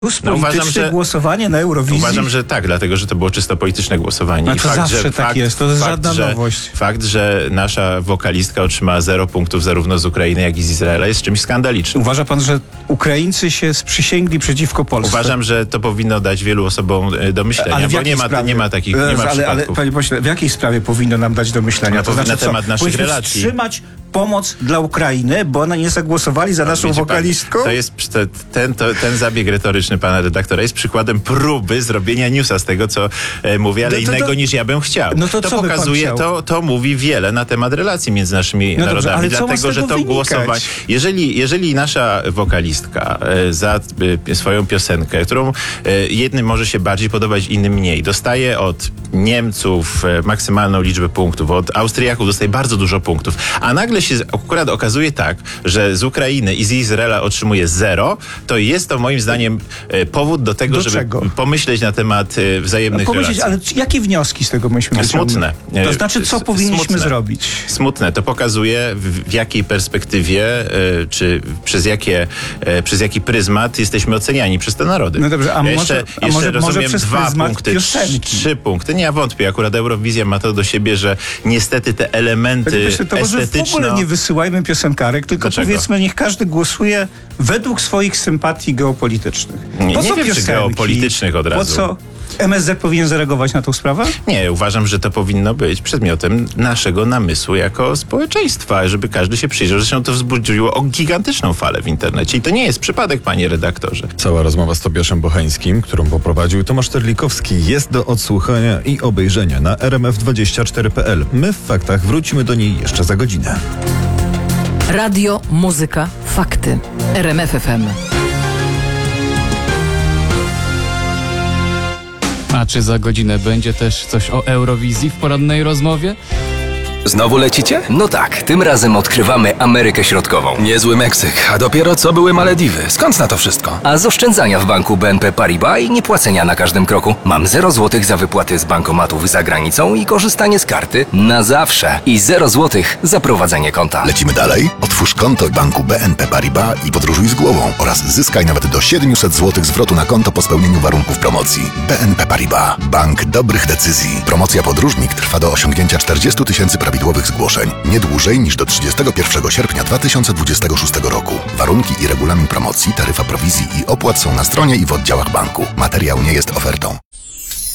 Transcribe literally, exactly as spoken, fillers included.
No, uważam, że głosowanie na Eurowizji? Uważam, że tak, dlatego, że to było czysto polityczne głosowanie. No to I fakt, zawsze że tak fakt, jest, to jest fakt, żadna że, nowość. Fakt, że nasza wokalistka otrzymała zero punktów zarówno z Ukrainy, jak i z Izraela jest czymś skandalicznym. Uważa pan, że Ukraińcy się sprzysięgli przeciwko Polsce? Uważam, że to powinno dać wielu osobom do myślenia, ale bo nie ma, nie ma takich nie ma ale, ale, przypadków. panie pośle, w jakiej sprawie powinno nam dać do myślenia? No, to znaczy na temat co? naszych Powinniśmy relacji. wstrzymać pomoc dla Ukrainy, bo ona nie zagłosowali za naszą Wiecie wokalistką? Pan, to jest ten, to, ten zabieg retoryczny pana redaktora jest przykładem próby zrobienia newsa z tego, co e, mówię, ale no to, innego to, niż ja bym chciał. No to, to co pokazuje, by pan to, to mówi wiele na temat relacji między naszymi no narodami, dobrze, ale co ma z dlatego, że tego to głosowanie. Jeżeli, jeżeli nasza wokalistka e, za e, swoją piosenkę, którą e, jednym może się bardziej podobać, innym mniej, dostaje od Niemców e, maksymalną liczbę punktów, od Austriaków dostaje bardzo dużo punktów, a nagle się akurat okazuje tak, że z Ukrainy i z Izraela otrzymuje zero, to jest to moim zdaniem e, powód do tego, do żeby czego? pomyśleć na temat e, wzajemnych no, relacji. Ale jakie wnioski z tego myśmy Smutne. wyciągnęli? To znaczy, co powinniśmy Smutne. zrobić? Smutne. To pokazuje, w, w jakiej perspektywie, y, czy przez, jakie, y, przez jaki pryzmat jesteśmy oceniani przez te narody. No dobrze, a ja może, jeszcze, a jeszcze może, rozumiem może przez dwa pryzmat punkty, piosenki? trzy, trzy punkty. Nie, ja wątpię. Akurat Eurowizja ma to do siebie, że niestety te elementy Myślę, to może estetyczne... w ogóle nie wysyłajmy piosenkarek, tylko Dlaczego? powiedzmy, niech każdy głosuje według swoich sympatii geopolitycznych. Nie, Po nie co wiem, czy piosenki? geopolitycznych od Po razu. co M S Z powinien zareagować na tą sprawę? Nie, uważam, że to powinno być przedmiotem naszego namysłu jako społeczeństwa, żeby każdy się przyjrzał. Zresztą to wzbudziło o gigantyczną falę w internecie i to nie jest przypadek, panie redaktorze. Cała rozmowa z Tobiaszem Bocheńskim, którą poprowadził Tomasz Terlikowski, jest do odsłuchania i obejrzenia na r m f dwadzieścia cztery kropka p l. My w faktach wrócimy do niej jeszcze za godzinę. Radio, muzyka, fakty. R M F F M. A czy za godzinę będzie też coś o Eurowizji w porannej rozmowie? Znowu lecicie? No tak, tym razem odkrywamy Amerykę Środkową. Niezły Meksyk, a dopiero co były Malediwy. Skąd na to wszystko? A z oszczędzania w banku B N P Paribas i niepłacenia na każdym kroku mam zero złotych za wypłaty z bankomatów za granicą i korzystanie z karty na zawsze. I zero złotych za prowadzenie konta. Lecimy dalej? Otwórz konto w banku B N P Paribas i podróżuj z głową oraz zyskaj nawet do siedemset złotych zwrotu na konto po spełnieniu warunków promocji. B N P Paribas. Bank dobrych decyzji. Promocja Podróżnik trwa do osiągnięcia czterdziestu tysięcy prawidłowych zgłoszeń. Nie dłużej niż do trzydziestego pierwszego sierpnia dwa tysiące dwudziestego szóstego roku. Warunki i regulamin promocji, taryfa prowizji i opłat są na stronie i w oddziałach banku. Materiał nie jest ofertą.